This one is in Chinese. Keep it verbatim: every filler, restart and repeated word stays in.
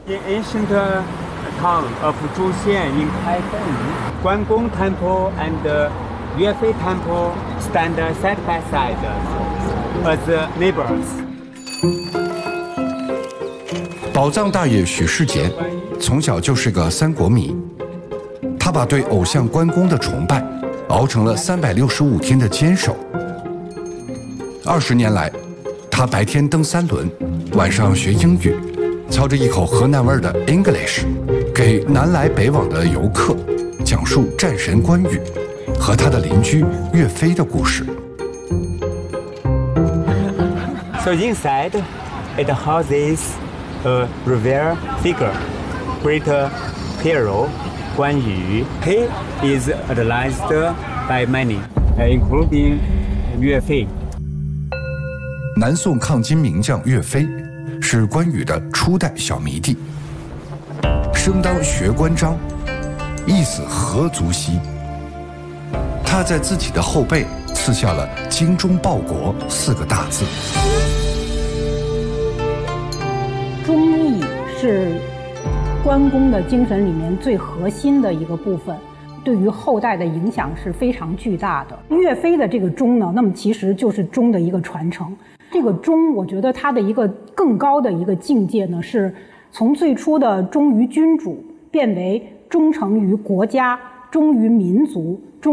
In ancient town of Zhuxian in Taipei, Guanggong Temple and Yuefei Temple stand side by side as neighbors. 宝藏大爷许世杰从小就是个三国迷，他把对偶像关公的崇拜熬成了三百六十五天的坚守。二十年来，他白天蹬三轮，晚上学英语，操着一口河南味儿的 English， 给南来北往的游客讲述战神关羽和他的邻居岳飞的故事。 So inside, it houses a revered figure, great hero Guan Yu. He is idolized by many, including 岳飞。 南宋抗金名将岳飞是关羽的初代小迷弟，生当学关张，意死何足惜。他在自己的后背刺下了“精忠报国”四个大字。 忠义是关公的精神里面最核心的一个部分，对于后代的影响是非常巨大的。岳飞的这个忠呢，那么其实就是忠的一个传承。这个忠，我觉得它的一个更高的一个境界呢，是从最初的忠于君主，变为忠诚于国家、忠于民族。